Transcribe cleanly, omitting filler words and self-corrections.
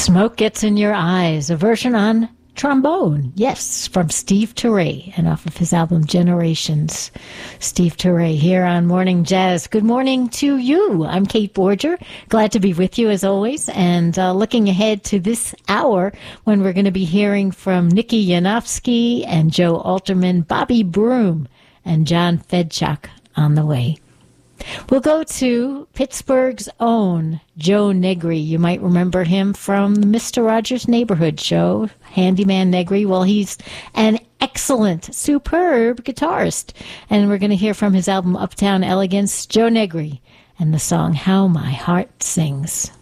Smoke Gets in Your Eyes, a version on trombone, yes, from Steve Turre, and off of his album Generations. Steve Turre here on Morning Jazz. Good morning to you. I'm Kate Borger. Glad to be with you as always, and looking ahead to this hour when we're going to be hearing from Nikki Yanofsky and Joe Alterman, Bobby Broom, and John Fedchuk on the way. We'll go to Pittsburgh's own Joe Negri. You might remember him from the Mr. Rogers' Neighborhood show, Handyman Negri. Well, he's an excellent, superb guitarist. And we're going to hear from his album Uptown Elegance, Joe Negri, and the song How My Heart Sings.